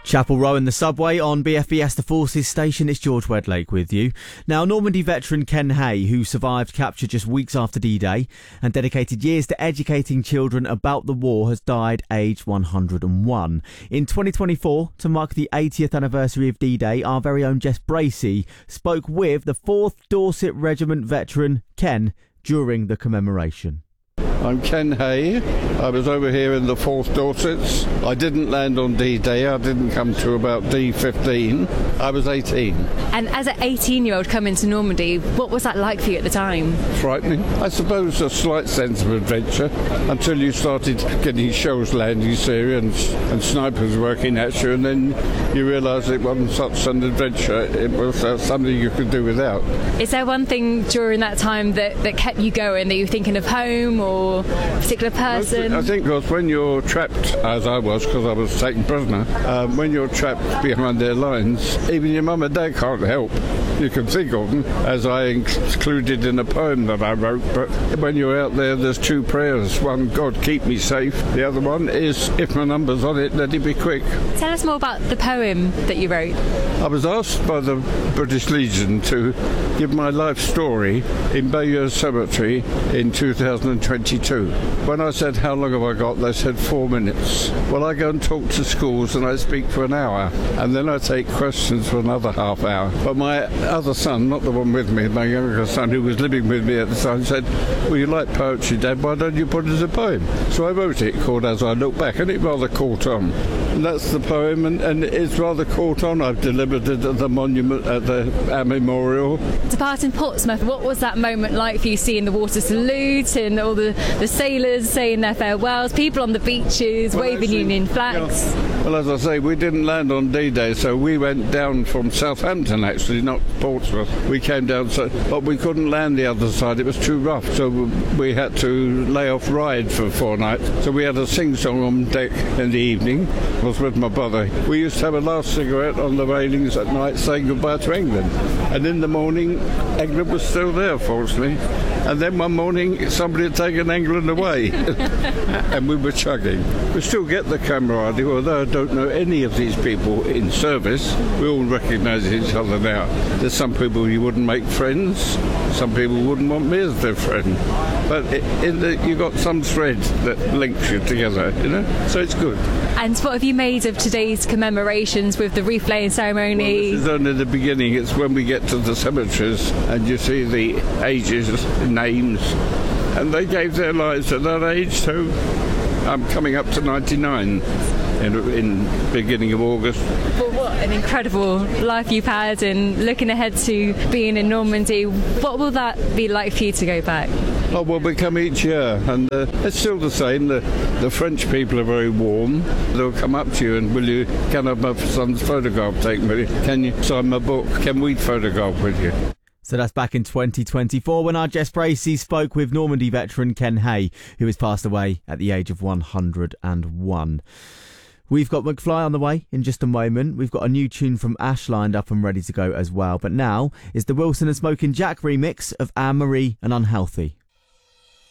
Chapel Row in the subway on BFBS The Forces station. It's George Wedlake with you. Now, Normandy veteran Ken Hay, who survived capture just weeks after D-Day and dedicated years to educating children about the war, has died aged 101. In 2024, to mark the 80th anniversary of D-Day, our very own Jess Bracey spoke with the 4th Dorset Regiment veteran Ken during the commemoration. I'm Ken Hay. I was over here in the 4th Dorsets. I didn't land on D-Day. I didn't come to about D15. I was 18. And as an 18-year-old coming to Normandy, what was that like for you at the time? Frightening. I suppose a slight sense of adventure until you started getting shells landing Syria and snipers working at you, and then you realise it wasn't such an adventure. It was something you could do without. Is there one thing during that time that kept you going, that you were thinking of home or a particular person? I think because when you're trapped, as I was, because I was taken prisoner, when you're trapped behind their lines, even your mum and dad can't help. You can think of them, as I included in a poem that I wrote, but when you're out there, there's two prayers. One, God, keep me safe. The other one is, if my number's on it, let it be quick. Tell us more about the poem that you wrote. I was asked by the British Legion to give my life story in Bayeux Cemetery in 2022. When I said, how long have I got, they said 4 minutes. Well, I go and talk to schools and I speak for an hour, and then I take questions for another half hour. But my other son, not the one with me, my younger son who was living with me at the time, said, well, you like poetry, Dad, why don't you put it as a poem? So I wrote it called As I Look Back, and it rather caught on. And that's the poem, and it's rather caught on. I've delivered it at the monument, at our memorial. Departing Portsmouth, what was that moment like for you, seeing the water salute and all the sailors saying their farewells, people on the beaches waving Union flags? Yeah. Well, as I say, we didn't land on D-Day, so we went down from Southampton, actually, not Portsmouth. We came down, but we couldn't land the other side. It was too rough, so we had to lay off Ryde for 4 nights. So we had a sing-song on deck in the evening. I was with my brother. We used to have a last cigarette on the railings at night saying goodbye to England. And in the morning, England was still there, fortunately. And then one morning, somebody had taken England away. And we were chugging. We still get the camaraderie, although I don't know any of these people in service. We all recognise each other now. There's some people you wouldn't make friends. Some people wouldn't want me as their friend. But you've got some thread that links you together, you know? So it's good. And what have you made of today's commemorations with the wreath laying ceremony? Well, this is only the beginning. It's when we get to the cemeteries and you see the ages, names, and they gave their lives at that age, so I'm coming up to 99 in beginning of August. Well, what an incredible life you've had, and looking ahead to being in Normandy, what will that be like for you to go back? Oh, well, we come each year, and it's still the same. The French people are very warm. They'll come up to you and, can I have my son's photograph taken with you? Can you sign my book? Can we photograph with you? So that's back in 2024 when our Jess Bracey spoke with Normandy veteran Ken Hay, who has passed away at the age of 101. We've got McFly on the way in just a moment. We've got a new tune from Ash lined up and ready to go as well. But now is the Wilson and Smoking Jack remix of Anne Marie and Unhealthy.